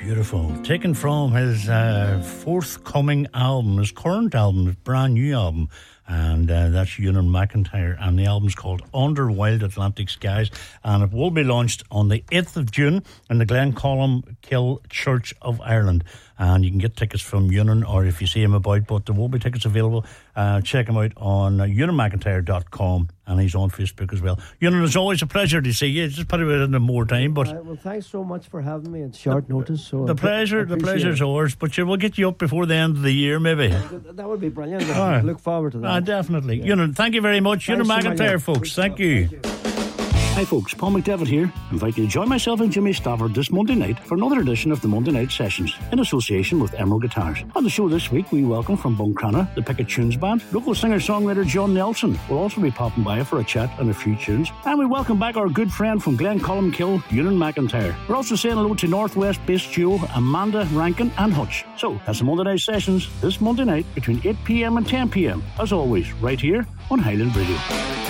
Beautiful. Taken from his forthcoming album, his current album, his brand new album, and that's Ewan McIntyre, and the album's called Under Wild Atlantic Skies, and it will be launched on the 8th of June in the Glencolmkill Church of Ireland, and you can get tickets from Ewan, or if you see him about, but there will be tickets available. Check him out on EwanMcIntyre.com, and he's on Facebook as well. Ewan, it's always a pleasure to see you. Just put it in more time, but well, thanks so much for having me at short notice. So the pleasure's ours, but we'll get you up before the end of the year, maybe. That would be brilliant. I look forward to that. Definitely. Yeah. Ewan, thank you very much. Ewan McIntyre, folks. Thank you. Hi folks, Paul McDevitt here, inviting you to join myself and Jimmy Stafford this Monday night for another edition of the Monday Night Sessions in association with Emerald Guitars. On the show this week we welcome from Buncrana the Picket Tunes Band. Local singer-songwriter John Nelson will also be popping by for a chat and a few tunes. And we welcome back our good friend from Glencolmkill, Ewan McIntyre. We're also saying hello to Northwest-based duo Amanda Rankin and Hutch. So that's the Monday Night Sessions this Monday night between 8 p.m. and 10 p.m. as always, right here on Highland Radio.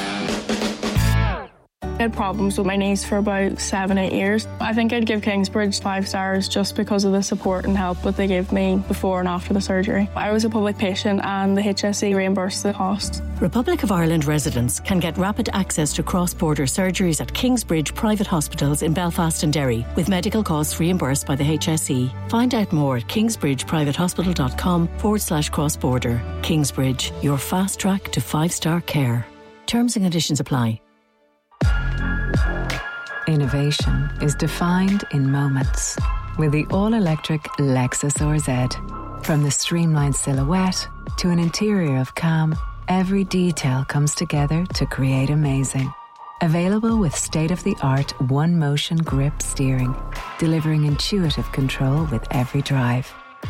I had problems with my knees for about 7-8 years. I think I'd give Kingsbridge 5 stars just because of the support and help that they gave me before and after the surgery. I was a public patient and the HSE reimbursed the cost. Republic of Ireland residents can get rapid access to cross-border surgeries at Kingsbridge private hospitals in Belfast and Derry, with medical costs reimbursed by the HSE. Find out more at kingsbridgeprivatehospital.com/cross-border. Kingsbridge, your fast track to 5-star care. Terms and conditions apply. Innovation is defined in moments with the all-electric Lexus RZ. From the streamlined silhouette to an interior of calm, every detail comes together to create amazing. Available with state-of-the-art one-motion grip steering, delivering intuitive control with every drive.